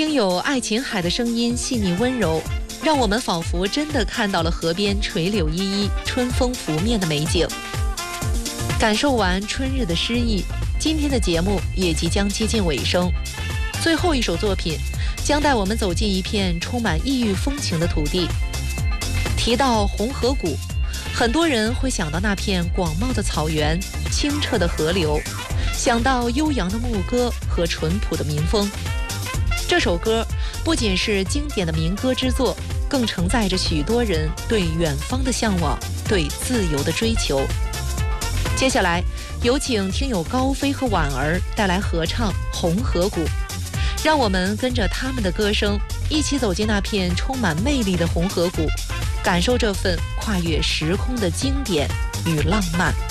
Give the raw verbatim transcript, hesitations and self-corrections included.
听有爱琴海的声音，细腻温柔，让我们仿佛真的看到了河边垂柳依依、春风拂面的美景。感受完春日的诗意，今天的节目也即将接近尾声。最后一首作品将带我们走进一片充满异域风情的土地。提到红河谷，很多人会想到那片广袤的草原、清澈的河流，想到悠扬的牧歌和淳朴的民风。这首歌不仅是经典的民歌之作，更承载着许多人对远方的向往，对自由的追求。接下来有请听友高飞和婉儿带来合唱《红河谷》，让我们跟着他们的歌声一起走进那片充满魅力的红河谷，感受这份跨越时空的经典与浪漫。